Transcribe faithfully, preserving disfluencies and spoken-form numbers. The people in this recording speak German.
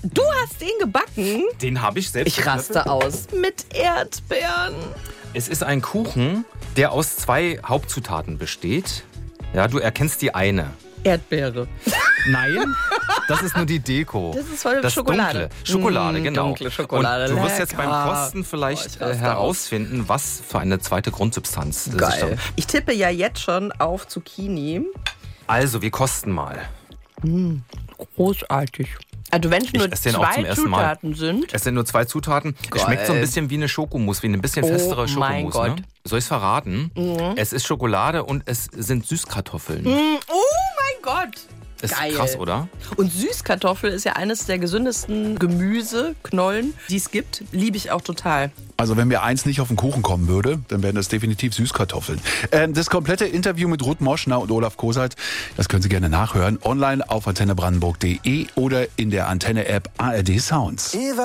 Du hast den gebacken? Den habe ich selbst Ich raste aus. Mit Erdbeeren. Es ist ein Kuchen, der aus zwei Hauptzutaten besteht. Ja, du erkennst die eine. Erdbeere. Nein, das ist nur die Deko. Das ist voll das Schokolade. Dunkle. Schokolade, Mm, genau. dunkle Schokolade. Und du wirst jetzt Lecker. beim Kosten vielleicht Boah, ich äh, raste herausfinden, was für eine zweite Grundsubstanz das ist. Geil. Ich tippe ja jetzt schon auf Zucchini. Also, wir kosten mal. Mm, großartig. Also wenn es nur esse den auch zwei zum ersten Mal. Zutaten sind. Es sind nur zwei Zutaten. Geil. Es schmeckt so ein bisschen wie eine Schokomousse, wie eine bisschen Oh festere mein Schokomousse. Gott. Ne? Soll ich es verraten? Mhm. Es ist Schokolade und es sind Süßkartoffeln. Mm, oh mein Gott. Ist Geil. krass, oder? Und Süßkartoffel ist ja eines der gesündesten Gemüseknollen, die es gibt. Liebe ich auch total. Also wenn mir eins nicht auf den Kuchen kommen würde, dann wären das definitiv Süßkartoffeln. Ähm, das komplette Interview mit Ruth Moschner und Olaf Koseit, das können Sie gerne nachhören. Online auf antenne brandenburg punkt de oder in der Antenne-App A R D Sounds.